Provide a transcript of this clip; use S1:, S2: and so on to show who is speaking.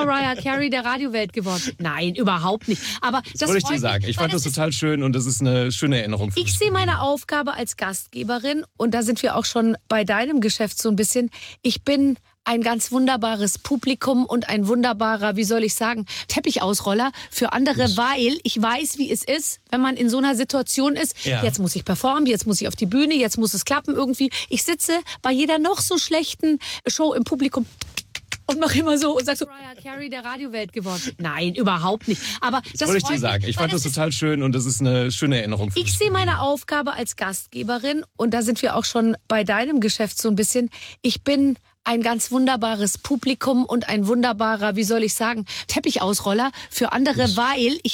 S1: Mariah Carey der Radiowelt geworden. Nein, überhaupt nicht. Aber
S2: das wollte ich dir sagen. Ich fand das total schön und das ist eine schöne Erinnerung.
S1: Ich sehe meine Aufgabe als Gastgeberin, und da sind wir auch schon bei deinem Geschäft so ein bisschen, ich bin ein ganz wunderbares Publikum und ein wunderbarer, wie soll ich sagen, Teppichausroller für andere, weil ich weiß, wie es ist, wenn man in so einer Situation ist. Ja. Jetzt muss ich performen, jetzt muss ich auf die Bühne, jetzt muss es klappen irgendwie. Ich sitze bei jeder noch so schlechten Show im Publikum und mache immer so und sag so, Mariah Carey der Radiowelt geworden. Nein, überhaupt nicht. Aber
S2: das wollte ich dir sagen. Ich fand das total schön und das ist eine schöne Erinnerung.
S1: Ich sehe meine Aufgabe als Gastgeberin, und da sind wir auch schon bei deinem Geschäft so ein bisschen, ich bin ein ganz wunderbares Publikum und ein wunderbarer, wie soll ich sagen, Teppichausroller für andere, weil ich